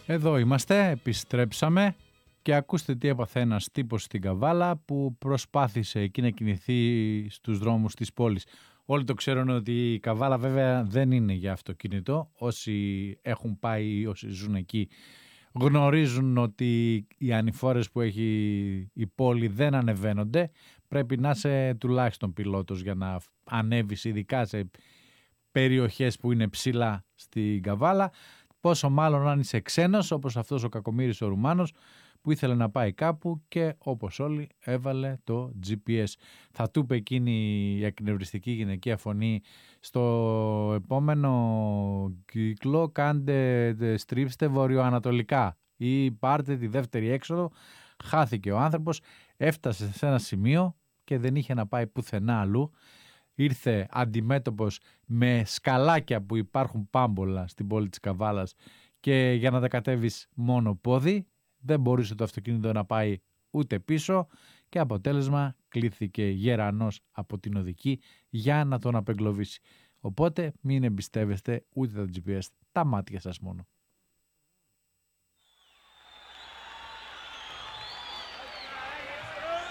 Εδώ είμαστε, επιστρέψαμε και ακούστε τι έπαθε ένας τύπος στην Καβάλα που προσπάθησε εκεί να κινηθεί στους δρόμους της πόλης. Όλοι το ξέρουν ότι η Καβάλα βέβαια δεν είναι για αυτοκίνητο. Όσοι έχουν πάει ή όσοι ζουν εκεί γνωρίζουν ότι οι ανηφόρες που έχει η πόλη δεν ανεβαίνονται. Πρέπει να είσαι τουλάχιστον πιλότος για να ανέβεις, ειδικά σε περιοχές που είναι ψηλά στην Καβάλα. Πόσο μάλλον αν είσαι ξένος, όπως αυτός ο κακομοίρης ο Ρουμάνος που ήθελε να πάει κάπου και όπως όλοι έβαλε το GPS. Θα του είπε εκείνη η εκνευριστική γυναικεία φωνή στο επόμενο κύκλο στρίψτε βορειοανατολικά ή πάρτε τη δεύτερη έξοδο. Χάθηκε ο άνθρωπος, έφτασε σε ένα σημείο και δεν είχε να πάει πουθενά αλλού. Ήρθε αντιμέτωπος με σκαλάκια που υπάρχουν πάμπολα στην πόλη της Καβάλας και για να τα κατέβεις μόνο πόδι, δεν μπορούσε το αυτοκίνητο να πάει ούτε πίσω και αποτέλεσμα κλήθηκε γερανός από την οδική για να τον απεγκλωβίσει. Οπότε μην εμπιστεύεστε ούτε τα GPS, τα μάτια σας μόνο.